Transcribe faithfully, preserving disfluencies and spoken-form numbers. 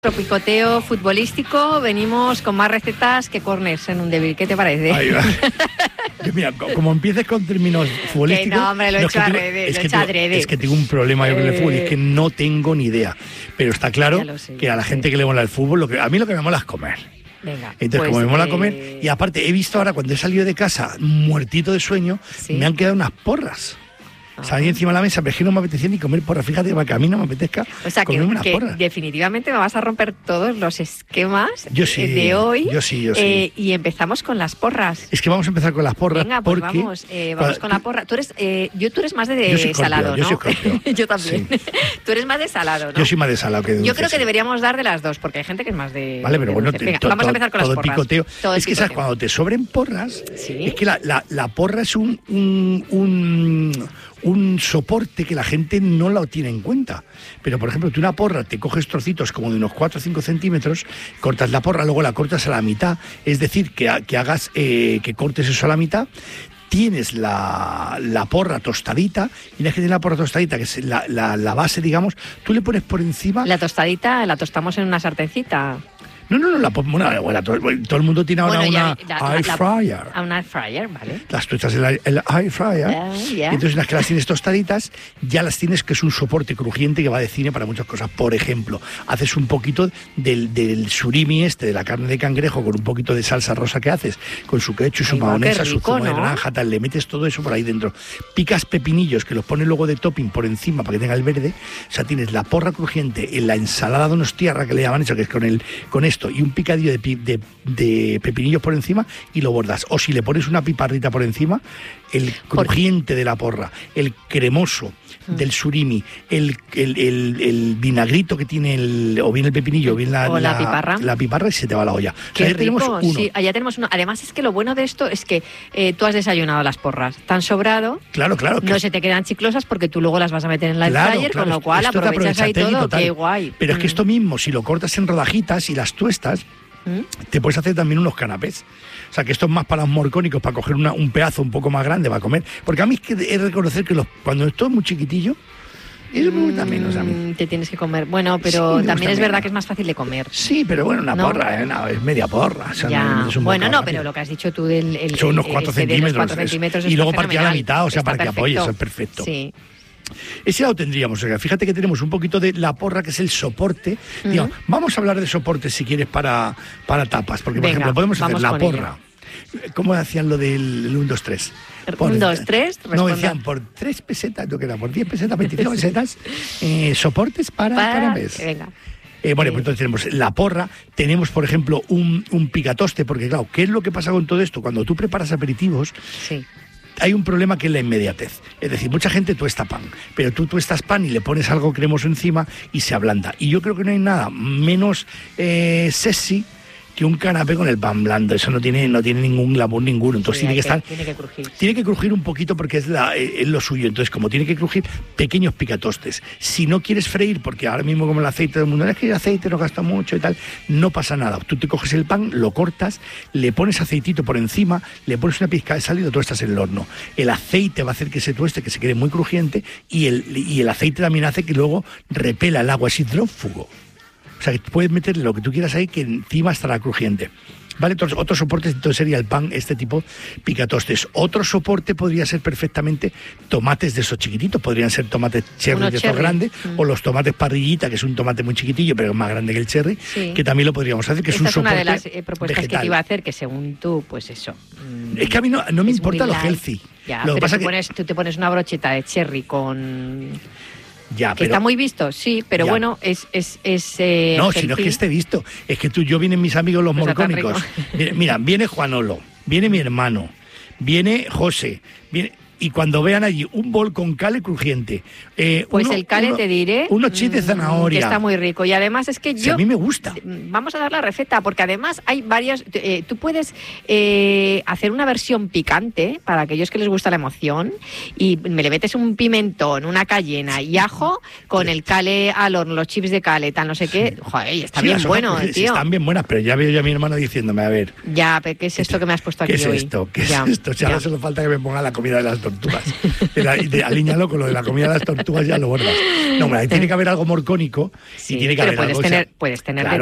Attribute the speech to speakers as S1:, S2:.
S1: Nuestro picoteo futbolístico, venimos con más recetas que corners en un débil. ¿Qué te parece?
S2: Ahí va. Yo, mira, como empieces con términos futbolísticos...
S1: Que no, hombre, lo he
S2: no,
S1: hecho adrede,
S2: es
S1: lo he
S2: que
S1: hecho
S2: tengo,
S1: adrede.
S2: Es que tengo un problema yo con el fútbol, es que no tengo ni idea. Pero está claro
S1: sé,
S2: que a la
S1: sé.
S2: gente que le mola el fútbol, lo que, a mí lo que me mola es comer.
S1: Venga,
S2: Entonces,
S1: pues,
S2: como me mola
S1: eh...
S2: comer, y aparte he visto ahora cuando he salido de casa muertito de sueño,
S1: ¿sí?
S2: Me han quedado unas porras. O sea, ahí encima de la mesa, pero es que no me apetecía ni comer porras. Fíjate, para que a mí no me apetezca
S1: o sea, que,
S2: comerme unas
S1: que
S2: porras.
S1: definitivamente me vas a romper todos los esquemas
S2: Yo sí,
S1: de hoy.
S2: yo sí, yo sí.
S1: Eh, y empezamos con las porras.
S2: Es que vamos a empezar con las porras.
S1: Venga, pues
S2: porque,
S1: vamos, eh, vamos con la porra. Tú eres, eh, yo, tú eres más de,
S2: Yo soy
S1: salado,
S2: Scorpio,
S1: ¿no?
S2: yo soy Scorpio.
S1: Yo también.
S2: Sí.
S1: Tú eres más de salado, ¿no?
S2: Yo soy más de salado que de dulce.
S1: Yo creo que
S2: sí.
S1: deberíamos dar de las dos, porque hay gente que es más de.
S2: Vale, pero
S1: de
S2: bueno,
S1: dulce.
S2: te,
S1: Venga,
S2: to,
S1: vamos a
S2: to,
S1: empezar con
S2: todo
S1: las porras.
S2: picoteo.
S1: Todo
S2: es que, ¿sabes?
S1: picoteo.
S2: Cuando te sobren porras,
S1: ¿Sí?
S2: es que la, la, la porra es un, un, un, un soporte que la gente no lo tiene en cuenta. Pero, por ejemplo, tú una porra te coges trocitos como de unos cuatro o cinco centímetros, cortas la porra, luego la cortas a la mitad. Es decir, que, que hagas, eh, que cortes eso a la mitad. Tienes la, la porra tostadita, y una vez que tienes la porra tostadita, que es la, la, la base, digamos, tú le pones por encima...
S1: La tostadita la tostamos en una sartencita.
S2: No, no, no, la, bueno, bueno, todo, todo el mundo tiene ahora
S1: Bueno,
S2: una
S1: ya, la,
S2: air
S1: la,
S2: fryer.
S1: A una air fryer, vale.
S2: Las tú echas en el, el air fryer,
S1: Yeah, yeah.
S2: y entonces una vez que las tienes tostaditas, ya las tienes, que es un soporte crujiente que va de cine para muchas cosas. Por ejemplo, haces un poquito del, del surimi este, de la carne de cangrejo, con un poquito de salsa rosa que haces, con su ketchup, su
S1: Ay, va,
S2: mayonesa,
S1: qué
S2: su
S1: rico,
S2: zumo de
S1: ¿no?
S2: naranja, tal, le metes todo eso por ahí dentro. Picas pepinillos, que los pones luego de topping por encima para que tenga el verde. O sea, tienes la porra crujiente, en la ensalada de unos tierra, que le llaman eso, que es con, el, con esto, y un picadillo de De, de pepinillos por encima, y lo bordas. O si le pones una piparrita por encima, el crujiente de la porra, el cremoso mm. del surimi, el, el, el, el vinagrito que tiene el, o bien el pepinillo o bien la,
S1: o la,
S2: la
S1: piparra
S2: la piparra, y se te va la olla.
S1: Qué
S2: o sea, ya
S1: rico,
S2: tenemos uno.
S1: sí, allá tenemos uno. Además es que lo bueno de esto es que eh, tú has desayunado las porras, tan sobrado,
S2: claro, claro,
S1: no se te quedan chiclosas porque tú luego las vas a meter en la air
S2: claro,
S1: fryer,
S2: claro,
S1: con lo cual
S2: esto
S1: aprovechas ahí todo,
S2: total.
S1: qué guay.
S2: Pero
S1: mm.
S2: es que esto mismo, si lo cortas en rodajitas y las tuestas, ¿Mm? te puedes hacer también unos canapés. O sea, que esto es más para los morcónicos, para coger una, un pedazo un poco más grande para comer. Porque a mí es que he de reconocer que los, cuando esto es muy chiquitillo, eso me gusta menos a mí.
S1: Te tienes que comer. Bueno, pero
S2: sí,
S1: también es verdad
S2: menos.
S1: que es más fácil de comer.
S2: Sí, pero bueno, una
S1: ¿no?
S2: porra, ¿eh? No, es media porra. O sea,
S1: ya.
S2: no, es un
S1: bueno, no,
S2: rápido.
S1: pero lo que has dicho tú del... El,
S2: son unos
S1: el,
S2: cuatro
S1: ese de
S2: centímetros.
S1: los cuatro centímetros
S2: y luego
S1: está
S2: partía a la mitad, o sea,
S1: está
S2: para
S1: perfecto.
S2: que apoye, eso es perfecto.
S1: Sí.
S2: Ese lado tendríamos. O sea, fíjate que tenemos un poquito de la porra, que es el soporte. Uh-huh. Digamos, vamos a hablar de soportes si quieres para, para tapas. Porque, por
S1: Venga,
S2: ejemplo, podemos hacer la porra.
S1: Ella.
S2: ¿Cómo hacían lo del uno, dos, tres?
S1: un, dos, tres,
S2: No, decían por tres pesetas, lo que era, por diez pesetas, veinticinco pesetas, eh, soportes para,
S1: para
S2: canapés.
S1: Venga.
S2: Eh, bueno, pues entonces tenemos la porra, tenemos, por ejemplo, un, un picatoste, porque claro, ¿qué es lo que pasa con todo esto? Cuando tú preparas aperitivos,
S1: sí.
S2: hay un problema que es la inmediatez. Es decir, mucha gente tuesta pan, pero tú tuestas pan y le pones algo cremoso encima y se ablanda. Y yo creo que no hay nada menos eh, sexy que un canapé con el pan blando. Eso no tiene, no tiene ningún glamour ninguno. Entonces sí, tiene que, que estar...
S1: Tiene que crujir.
S2: Tiene que crujir un poquito porque es, la, es lo suyo. Entonces, como tiene que crujir, pequeños picatostes. Si no quieres freír, porque ahora mismo como el aceite del mundo, es que el aceite no gasta mucho y tal, no pasa nada. Tú te coges el pan, lo cortas, le pones aceitito por encima, le pones una pizca de sal y lo tuestas en el horno. El aceite va a hacer que se tueste, que se quede muy crujiente, y el, y el aceite también hace que luego repela el agua, es hidrófugo. O sea, que puedes meterle lo que tú quieras ahí, que encima estará crujiente. ¿Vale? Entonces, otro soporte entonces sería el pan, este tipo picatostes. Otro soporte podría ser perfectamente tomates de esos chiquititos. Podrían ser tomates cherry Uno de estos grandes, mm. o los tomates parrillita, que es un tomate muy chiquitillo, pero más grande que el cherry, sí. que también lo podríamos hacer, que
S1: Esta
S2: es un soporte
S1: es una de las eh, propuestas
S2: vegetal.
S1: que te iba a hacer, que según tú, pues eso.
S2: Mmm, es que a mí no, no me importa lo healthy.
S1: Ya,
S2: lo
S1: pero
S2: pasa
S1: tú,
S2: que...
S1: pones, tú te pones una brocheta de cherry con...
S2: Ya,
S1: que
S2: pero,
S1: está muy visto, sí, pero
S2: ya.
S1: bueno, es... es, es eh,
S2: no, si no es que esté visto, es que tú, yo vienen mis amigos los pues morcónicos. Mira, viene Juanolo, viene mi hermano, viene José, viene... Y cuando vean allí un bol con cale crujiente... Eh,
S1: pues
S2: uno,
S1: el cale,
S2: uno,
S1: te diré...
S2: Unos chips de zanahoria.
S1: Que está muy rico. Y además es que yo...
S2: Si a mí me gusta.
S1: Vamos a dar la receta, porque además hay varios... Eh, tú puedes eh, hacer una versión picante para aquellos que les gusta la emoción, y me le metes un pimentón, una cayena y ajo con el cale al horno, los chips de cale, tal, no sé qué. Joder, está sí, bien bueno,
S2: pues,
S1: tío.
S2: Están bien buenas, pero ya veo yo a mi hermano diciéndome, a ver...
S1: Ya, pero ¿qué es esto que me has puesto aquí
S2: hoy? ¿Qué es
S1: hoy?
S2: esto? ¿Qué
S1: ya,
S2: es esto? Si ahora
S1: ya.
S2: solo falta que me ponga la comida de las dos. tortugas. De la, de, alíñalo con lo de la comida de las tortugas, ya lo bordas. No, hombre, tiene que haber algo morcónico
S1: sí,
S2: y tiene que
S1: pero
S2: haber
S1: puedes
S2: algo...
S1: Tener,
S2: o sea,
S1: puedes tener
S2: claro,